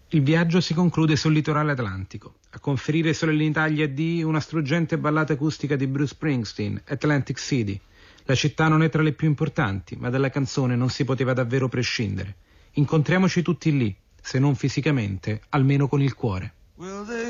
Il viaggio si conclude sul litorale atlantico. A conferire solennità agli addii una struggente ballata acustica di Bruce Springsteen, Atlantic City. La città non è tra le più importanti, ma dalla canzone non si poteva davvero prescindere. Incontriamoci tutti lì, se non fisicamente, almeno con il cuore.